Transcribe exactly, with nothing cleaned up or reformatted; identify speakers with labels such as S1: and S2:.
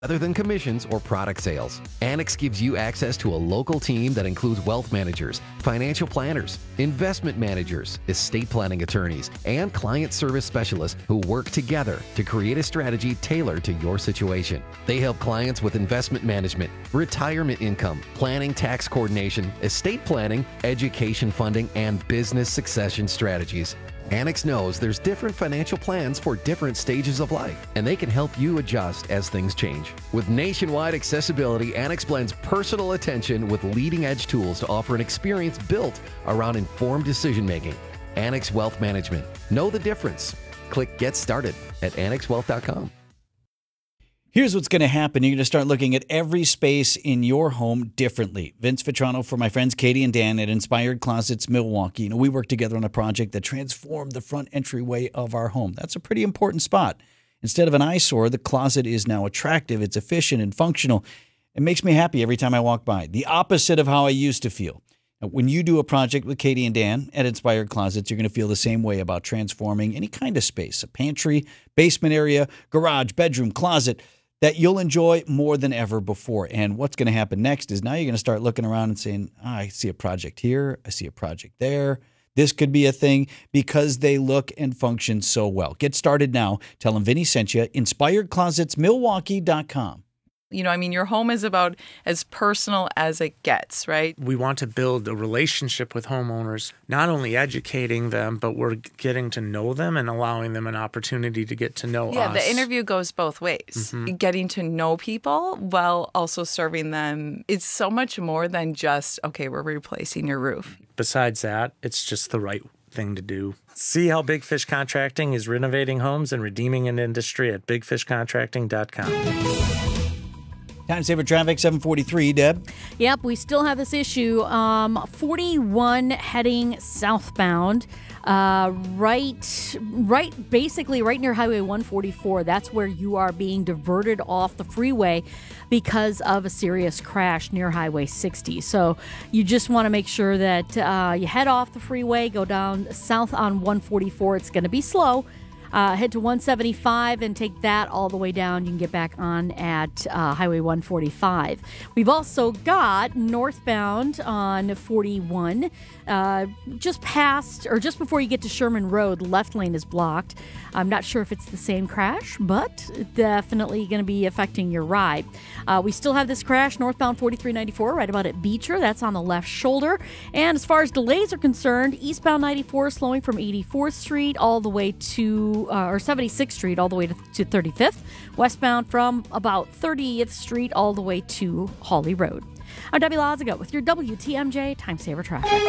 S1: Other than commissions or product sales, Annex gives you access to a local team that includes wealth managers, financial planners, investment managers, estate planning attorneys, and client service specialists who work together to create a strategy tailored to your situation. They help clients with investment management, retirement income, planning, tax coordination, estate planning, education funding, and business succession strategies. Annex knows there's different financial plans for different stages of life, and they can help you adjust as things change. With nationwide accessibility, Annex blends personal attention with leading-edge tools to offer an experience built around informed decision-making. Annex Wealth Management. Know the difference. Click Get Started at annex wealth dot com.
S2: Here's what's going to happen. You're going to start looking at every space in your home differently. Vince Vitrano for my friends Katie and Dan at Inspired Closets Milwaukee. You know, we worked together on a project that transformed the front entryway of our home. That's a pretty important spot. Instead of an eyesore, the closet is now attractive. It's efficient and functional. It makes me happy every time I walk by. The opposite of how I used to feel. Now, when you do a project with Katie and Dan at Inspired Closets, you're going to feel the same way about transforming any kind of space, a pantry, basement area, garage, bedroom, closet, that you'll enjoy more than ever before. And what's going to happen next is now you're going to start looking around and saying, oh, I see a project here, I see a project there. This could be a thing because they look and function so well. Get started now. Tell them Vinny sent you. inspired closets milwaukee dot com.
S3: You know, I mean, your home is about as personal as it gets, right?
S4: We want to build a relationship with homeowners, not only educating them, but we're getting to know them and allowing them an opportunity to get to know
S3: yeah,
S4: us.
S3: The interview goes both ways. Mm-hmm. Getting to know people while also serving them. It's so much more than just, okay, we're replacing your roof.
S4: Besides that, it's just the right thing to do. See how Big Fish Contracting is renovating homes and redeeming an industry at big fish contracting dot com.
S2: Time saver traffic, seven forty-three, Deb.
S5: Yep, we still have this issue. Um, forty-one heading southbound, uh, right, right, basically right near Highway one forty-four. That's where you are being diverted off the freeway because of a serious crash near Highway sixty. So you just want to make sure that uh, you head off the freeway, go down south on one forty-four. It's going to be slow. Uh, head to one seventy-five and take that all the way down. You can get back on at uh, Highway one forty-five. We've also got northbound on forty-one, uh, just past or just before you get to Sherman Road, left lane is blocked. I'm not sure if it's the same crash, but definitely going to be affecting your ride. Uh, we still have this crash northbound forty-three ninety-four right about at Beecher. That's on the left shoulder. And as far as delays are concerned, eastbound ninety-four slowing from eighty-fourth Street all the way to Uh, or seventy-sixth Street all the way to, to thirty-fifth. Westbound from about thirtieth Street all the way to Hawley Road. I'm Debbie Lazaga with your W T M J Time Saver Traffic.